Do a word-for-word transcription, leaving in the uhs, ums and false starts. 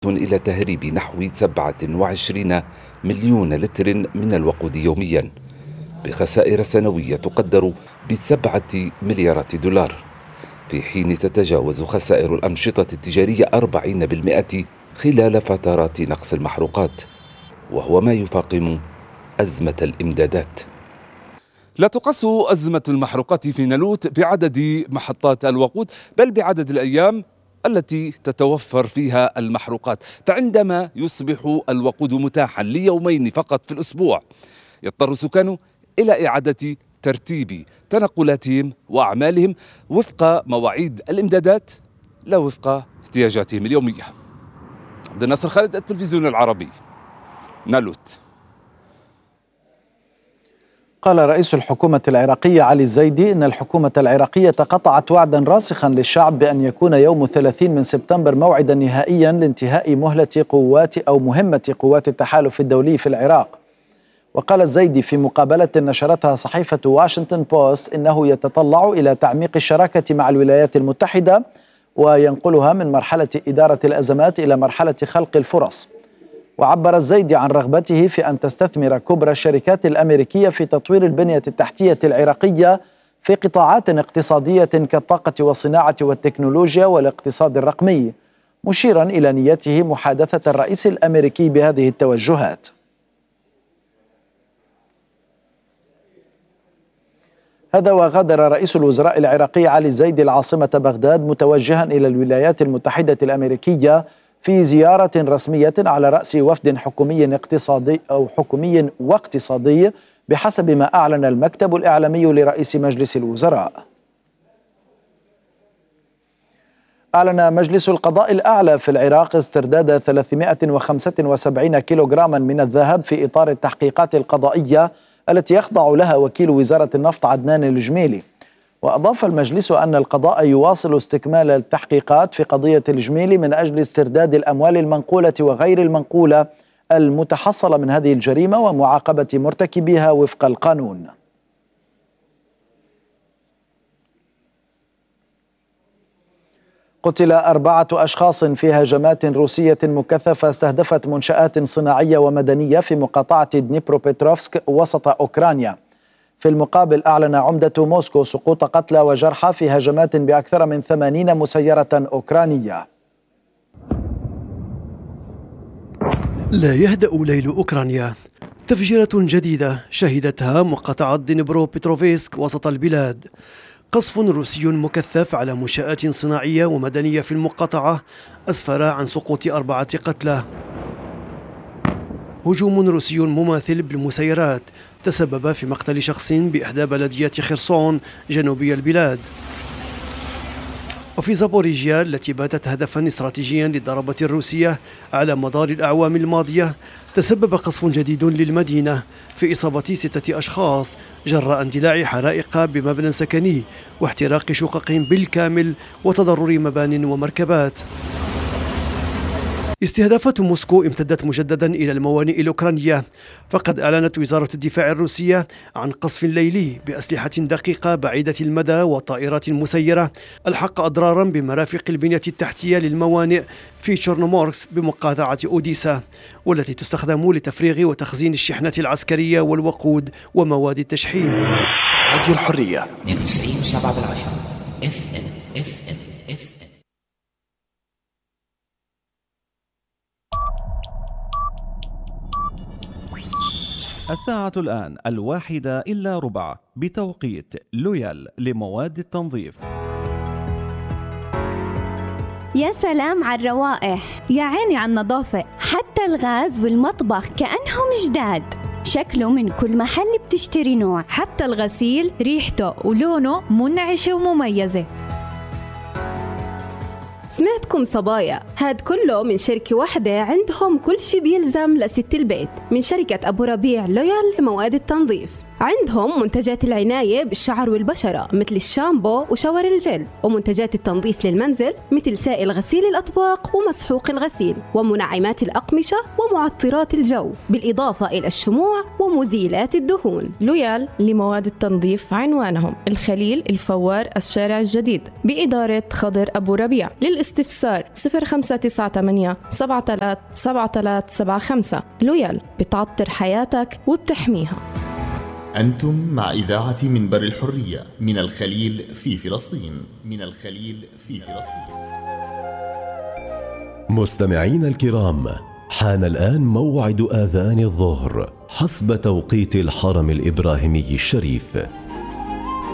إلى تهريب نحو سبعة وعشرين مليون لتر من الوقود يوميا بخسائر سنوية تقدر بسبعة مليارات دولار، في حين تتجاوز خسائر الأنشطة التجارية أربعين بالمئة خلال فترات نقص المحروقات، وهو ما يفاقم أزمة الإمدادات. لا تقاس أزمة المحروقات في نالوت بعدد محطات الوقود، بل بعدد الأيام التي تتوفر فيها المحروقات. فعندما يصبح الوقود متاحا ليومين فقط في الأسبوع، يضطر السكان إلى إعادة ترتيب تنقلاتهم وأعمالهم وفق مواعيد الإمدادات لا وفق احتياجاتهم اليومية. عبد الناصر خالد، التلفزيون العربي، نالوت. قال رئيس الحكومة العراقية علي الزيدي إن الحكومة العراقية قطعت وعدا راسخا للشعب بأن يكون يوم ثلاثين من سبتمبر موعدا نهائيا لانتهاء مهلة قوات أو مهمة قوات التحالف الدولي في العراق. وقال الزيدي في مقابلة نشرتها صحيفة واشنطن بوست إنه يتطلع إلى تعميق الشراكة مع الولايات المتحدة وينقلها من مرحلة إدارة الأزمات إلى مرحلة خلق الفرص. وعبر الزيدي عن رغبته في أن تستثمر كبرى الشركات الأمريكية في تطوير البنية التحتية العراقية في قطاعات اقتصادية كالطاقة والصناعة والتكنولوجيا والاقتصاد الرقمي، مشيرا إلى نيته محادثة الرئيس الأمريكي بهذه التوجهات. هذا وغادر رئيس الوزراء العراقي علي الزيدي العاصمة بغداد متوجها إلى الولايات المتحدة الأمريكية في زيارة رسمية على رأس وفد حكومي اقتصادي أو حكومي واقتصادي بحسب ما أعلن المكتب الإعلامي لرئيس مجلس الوزراء. أعلن مجلس القضاء الأعلى في العراق استرداد ثلاثمائة وخمسة وسبعين كيلوغراما من الذهب في إطار التحقيقات القضائية التي يخضع لها وكيل وزارة النفط عدنان الجميلي. وأضاف المجلس أن القضاء يواصل استكمال التحقيقات في قضية الجميلي من أجل استرداد الأموال المنقولة وغير المنقولة المتحصلة من هذه الجريمة ومعاقبة مرتكبيها وفق القانون. قتل أربعة أشخاص في هجمات روسية مكثفة استهدفت منشآت صناعية ومدنية في مقاطعة دنيبروبيتروفسك وسط أوكرانيا. في المقابل أعلن عمدة موسكو سقوط قتلى وجرحى في هجمات بأكثر من ثمانين مسيرة أوكرانية. لا يهدأ ليل أوكرانيا. تفجيرة جديدة شهدتها مقاطعة دنيبروبيتروفسك وسط البلاد. قصف روسي مكثف على منشآت صناعية ومدنية في المقاطعة أسفر عن سقوط أربعة قتلى. هجوم روسي مماثل بالمسيرات تسبب في مقتل شخص بإحدى بلديات خرسون جنوبي البلاد. وفي زابوريجيا التي باتت هدفا استراتيجيا للضربة الروسية على مدار الأعوام الماضية، تسبب قصف جديد للمدينة في إصابة ستة أشخاص جراء اندلاع حرائق بمبنى سكني واحتراق شقق بالكامل وتضرر مبان ومركبات. استهدافات موسكو امتدت مجددا إلى الموانئ الأوكرانية، فقد أعلنت وزارة الدفاع الروسية عن قصف ليلي بأسلحة دقيقة بعيدة المدى وطائرات مسيرة ألحق أضرارا بمرافق البنية التحتية للموانئ في تشورنومورسك بمقاطعة أوديسا، والتي تستخدم لتفريغ وتخزين الشحنة العسكرية والوقود ومواد التشحيم. راديو الحرية اثنين وتسعين وسبعة بالعشرة اف ام اف ام اف ام. الساعة الآن الواحدة إلا ربع بتوقيت لويال لمواد التنظيف. يا سلام على الروائح، يا عيني على النظافة، حتى الغاز والمطبخ كأنهم جداد. شكله من كل محل بتشتري نوع، حتى الغسيل ريحته ولونه منعشة ومميزة. سمعتكم صبايا، هاد كله من شركة واحدة عندهم كل شي بيلزم لست البيت، من شركة أبو ربيع لويال لمواد التنظيف. عندهم منتجات العناية بالشعر والبشرة مثل الشامبو وشاور الجل، ومنتجات التنظيف للمنزل مثل سائل غسيل الأطباق ومسحوق الغسيل، ومنعمات الأقمشة ومعطرات الجو، بالإضافة إلى الشموع ومزيلات الدهون. لويال لمواد التنظيف عنوانهم الخليل، الفوار، الشارع الجديد، بإدارة خضر أبو ربيع. للاستفسار صفر خمسة تسعة ثمانية سبعة ثلاثة سبعة ثلاثة سبعة خمسة. لويال بتعطر حياتك وبتحميها. أنتم مع إذاعة منبر الحرية من الخليل في فلسطين. من الخليل في فلسطين. مستمعين الكرام، حان الآن موعد آذان الظهر حسب توقيت الحرم الإبراهيمي الشريف.